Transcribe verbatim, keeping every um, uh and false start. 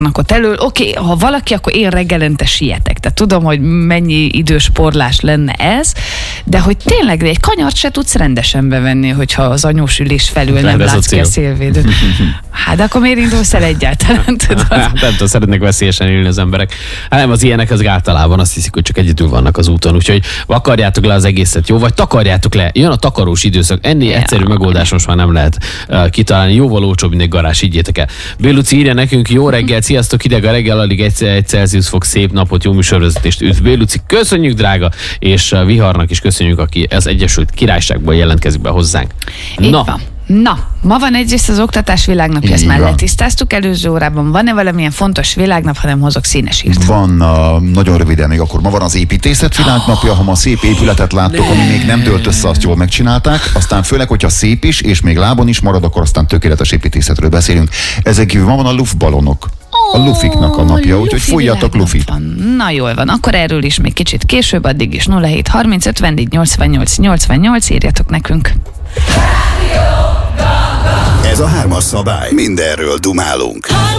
ott elől. Oké, okay, ha valaki, akkor én reggelente sietek. Tehát tudom, hogy mennyi idősporlás lenne ez, de hogy tényleg egy kanyart se tudsz rendesen bevenni, hogyha az anyós ülés felül nem, nem látsz ki a szélvédőt. Hát de akkor miért indulsz el egyáltalán? Tudod? Nem tudom, szeretnek veszélyesen ülni az emberek. Hát nem, az ilyenek az általában azt hiszik, hogy csak egyedül vannak az úton, úgyhogy vakarjátok le az egészet, jó? Vagy takarjátok le. Jön a takarós időszak. Ennél ja. egyszerű megoldás most már nem lehet uh, kitalálni. Jóval olcsóbb, mint egy garázs, higgyétek el. Béluci írja nekünk, jó reggel, sziasztok, hideg a reggel, alig egy, egy Celsius fok, szép napot, jó műsorvezetést, üdv Béluci, köszönjük drága, és uh, Viharnak is köszönjük, aki az Egyesült Királyságból jelentkezik be hozzánk. Na. Van. Na, ma van egyrészt az oktatás világnapja, ezt már letisztáztuk előző órában. Van-e valamilyen fontos világnap, ha nem hozok színes írt? Van, uh, nagyon röviden még akkor. Ma van az építészet világnapja, ha ma szép épületet láttok, ami még nem dőlt össze, azt jól megcsinálták. Aztán főleg, hogyha szép is, és még lábon is marad, akkor aztán tökéletes építészetről beszélünk. Ezek kívül ma van a luftballonok. A lufiknak a napja, úgyhogy fújjatok lufit. Na jól van, akkor erről is még kicsit később, addig is nulla hét harminc ötvennégy nyolcvannyolc nyolcvannyolc, írjatok nekünk. Ez a hármas szabály. Mindenről dumálunk.